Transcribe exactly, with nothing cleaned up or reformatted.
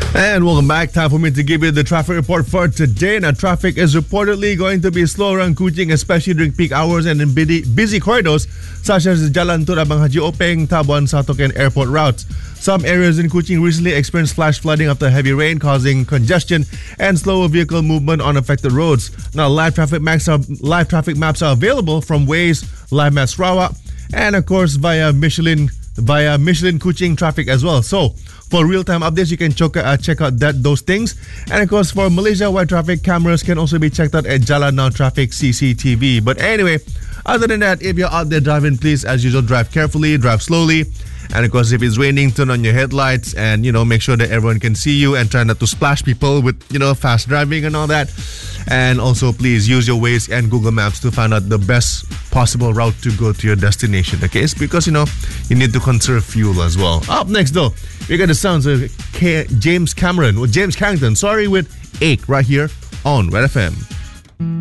And welcome back. Time for me to give you the traffic report for today. Now, traffic is reportedly going to be slow around Kuching, especially during peak hours and in busy, busy corridors such as Jalan Turabang Haji Openg, Tabuan, Satok, and airport routes. Some areas in Kuching recently experienced flash flooding after heavy rain, causing congestion and slower vehicle movement on affected roads. Now, live traffic maps are, live traffic maps are available from Waze, Live Maps Sarawak, and of course via Michelin via Michelin Kuching traffic as well. So, for real-time updates, you can check, uh, check out that those things. And of course, for Malaysia-wide traffic, cameras can also be checked out at Jalan Now Traffic C C T V. But anyway, other than that, if you're out there driving, please, as usual, drive carefully, drive slowly. And of course, if it's raining, turn on your headlights and, you know, make sure that everyone can see you and try not to splash people with, you know, fast driving and all that. And also, please use your Waze and Google Maps to find out the best possible route to go to your destination, okay? It's because, you know, you need to conserve fuel as well. Up next, though, we got the sounds of K- James Cameron, or James Carrington, sorry, with Ache right here on Red F M.